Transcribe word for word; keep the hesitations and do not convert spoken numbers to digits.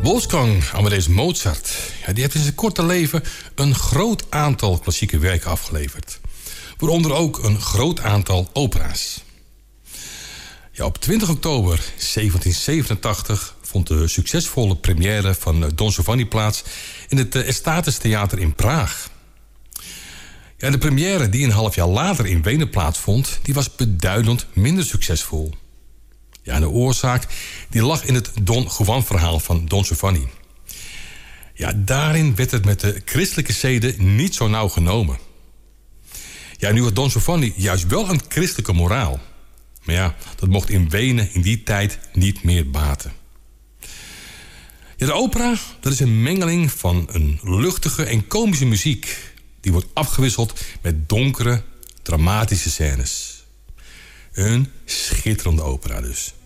Wolfgang Amadeus Mozart, ja, die heeft in zijn korte leven een groot aantal klassieke werken afgeleverd. Waaronder ook een groot aantal opera's. Ja, op twintig oktober zeventien zevenentachtig vond de succesvolle première van Don Giovanni plaats in het Estates Theater in Praag. Ja, de première die een half jaar later in Wenen plaatsvond, die was beduidend minder succesvol. Ja, en de oorzaak die lag in het Don Juan verhaal van Don Giovanni. Ja, daarin werd het met de christelijke zeden niet zo nauw genomen. Ja, nu had Don Giovanni juist wel een christelijke moraal. Maar ja, dat mocht in Wenen in die tijd niet meer baten. Ja, de opera, dat is een mengeling van een luchtige en komische muziek. Die wordt afgewisseld met donkere, dramatische scènes. Een schitterende opera dus.